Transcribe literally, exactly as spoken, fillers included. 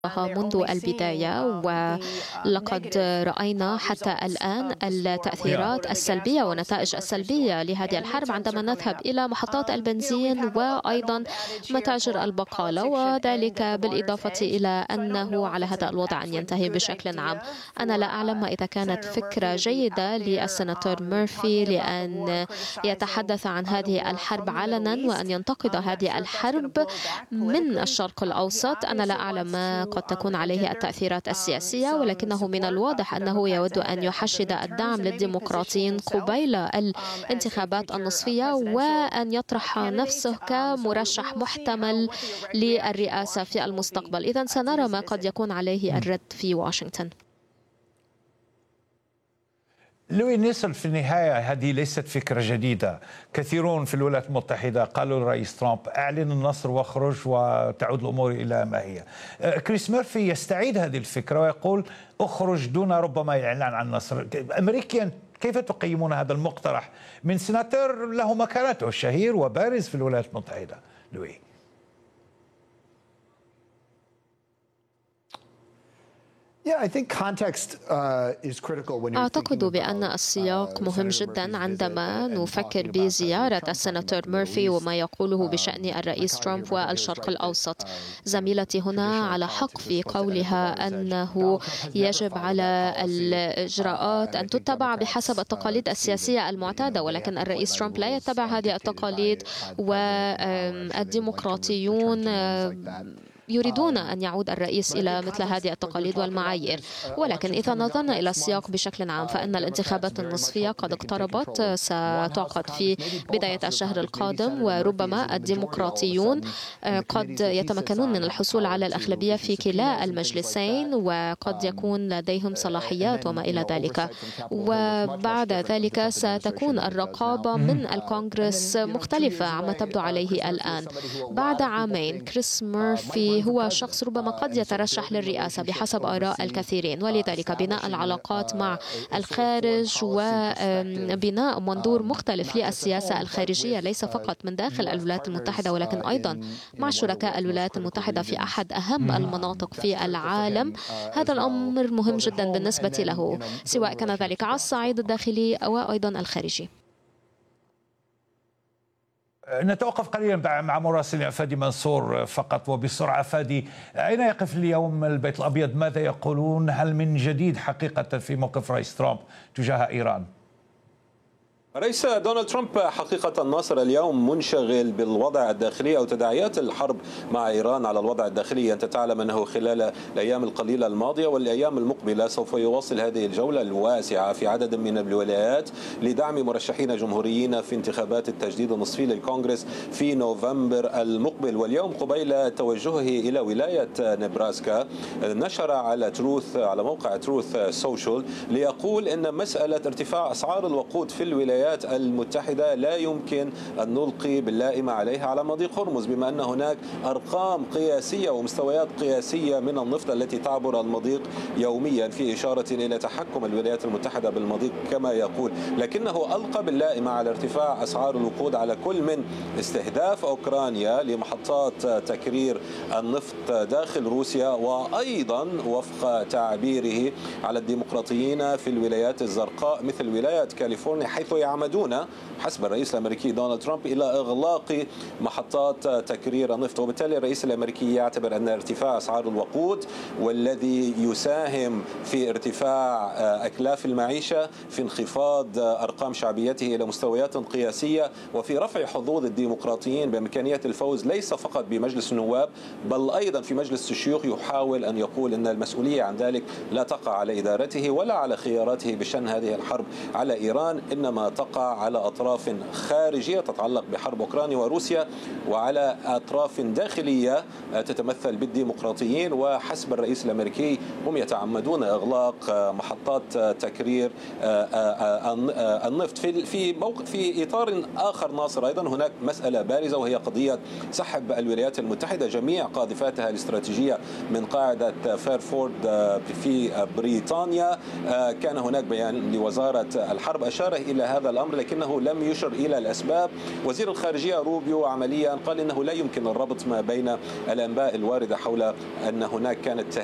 منذ البداية، ولقد رأينا حتى الآن التأثيرات السلبية والنتائج السلبية لهذه الحرب عندما نذهب إلى محطات البنزين وأيضا متاجر البقالة، وذلك بالإضافة إلى أنه على هذا الوضع أن ينتهي بشكل عام. أنا لا أعلم إذا كانت فكرة جيدة للسناتور ميرفي لأن يتحدث عن هذه الحرب علنا وأن ينتقد هذه الحرب من الشرق الأوسط. أنا لا أعلم ما قد تكون عليه التأثيرات السياسية، ولكنه من الواضح أنه يود أن يحشد الدعم للديمقراطيين قبيل الانتخابات النصفية وأن يطرح نفسه كمرشح محتمل للرئاسة في المستقبل. إذن سنرى ما قد يكون عليه الرد في واشنطن. لوي نيسل، في النهاية هذه ليست فكرة جديدة. كثيرون في الولايات المتحدة قالوا للرئيس ترامب اعلن النصر واخرج وتعود الأمور إلى ما هي. كريس ميرفي يستعيد هذه الفكرة ويقول اخرج دون ربما إعلان عن النصر. أمريكيا كيف تقيمون هذا المقترح من سيناتور له مكانته الشهير وبارز في الولايات المتحدة؟ لوي. أعتقد بأن السياق مهم جدا عندما نفكر بزيارة السناتور ميرفي وما يقوله بشأن الرئيس ترامب والشرق الأوسط. زميلتي هنا على حق في قولها أنه يجب على الإجراءات أن تتبع بحسب التقاليد السياسية المعتادة، ولكن الرئيس ترامب لا يتبع هذه التقاليد، والديمقراطيون يريدون أن يعود الرئيس إلى مثل هذه التقاليد والمعايير. ولكن إذا نظرنا إلى السياق بشكل عام فإن الانتخابات النصفية قد اقتربت، ستعقد في بداية الشهر القادم، وربما الديمقراطيون قد يتمكنون من الحصول على الأغلبية في كلا المجلسين، وقد يكون لديهم صلاحيات وما إلى ذلك. وبعد ذلك ستكون الرقابة من الكونغرس مختلفة عما تبدو عليه الآن. بعد عامين كريس ميرفي هو شخص ربما قد يترشح للرئاسة بحسب آراء الكثيرين، ولذلك بناء العلاقات مع الخارج وبناء منظور مختلف للسياسة الخارجية ليس فقط من داخل الولايات المتحدة ولكن أيضا مع شركاء الولايات المتحدة في أحد أهم المناطق في العالم. هذا الأمر مهم جدا بالنسبة له، سواء كان ذلك على الصعيد الداخلي أو أيضا الخارجي. نتوقف قليلا مع مراسلنا فادي منصور فقط وبسرعة. فادي، أين يقف اليوم البيت الأبيض؟ ماذا يقولون؟ هل من جديد حقيقة في موقف رئيس ترامب تجاه إيران؟ رئيس دونالد ترامب حقيقة الناصر اليوم منشغل بالوضع الداخلي أو تداعيات الحرب مع إيران على الوضع الداخلي. أنت تعلم أنه خلال الأيام القليلة الماضية والأيام المقبلة سوف يواصل هذه الجولة الواسعة في عدد من الولايات لدعم مرشحين جمهوريين في انتخابات التجديد النصفي للكونغرس في نوفمبر المقبل. واليوم قبيل توجهه إلى ولاية نبراسكا نشر على تروث على موقع تروث سوشيال ليقول أن مسألة ارتفاع أسعار الوقود في الولايات المتحدة لا يمكن أن نلقي باللائمة عليها على مضيق هرمز، بما أن هناك أرقام قياسية ومستويات قياسية من النفط التي تعبر المضيق يوميا، في إشارة إلى تحكم الولايات المتحدة بالمضيق كما يقول. لكنه ألقى باللائمة على ارتفاع أسعار الوقود على كل من استهداف أوكرانيا لمحطات تكرير النفط داخل روسيا، وأيضا وفق تعبيره على الديمقراطيين في الولايات الزرقاء مثل ولاية كاليفورنيا، حيث يعمدون حسب الرئيس الأمريكي دونالد ترامب إلى إغلاق محطات تكرير النفط. وبالتالي الرئيس الأمريكي يعتبر أن ارتفاع أسعار الوقود والذي يساهم في ارتفاع أكلاف المعيشة في انخفاض أرقام شعبيته إلى مستويات قياسية وفي رفع حظوظ الديمقراطيين بإمكانية الفوز ليس فقط بمجلس النواب بل أيضا في مجلس الشيوخ، يحاول أن يقول أن المسؤولية عن ذلك لا تقع على إدارته ولا على خياراته بشأن هذه الحرب على إيران، إنما تقع على أطراف خارجية تتعلق بحرب أوكرانيا وروسيا وعلى أطراف داخلية تتمثل بالديمقراطيين. وحسب الرئيس الأمريكي هم يتعمدون إغلاق محطات تكرير النفط. في في موقع في إطار آخر ناصر أيضا هناك مسألة بارزة وهي قضية سحب الولايات المتحدة جميع قاذفاتها الاستراتيجية من قاعدة فيرفورد في بريطانيا. كان هناك بيان لوزارة الحرب أشار إلى هذا الأمر، لكنه لم يشر إلى الأسباب. وزير الخارجية روبيو عمليا قال إنه لا يمكن الربط ما بين الأنباء الواردة حول أن هناك كانت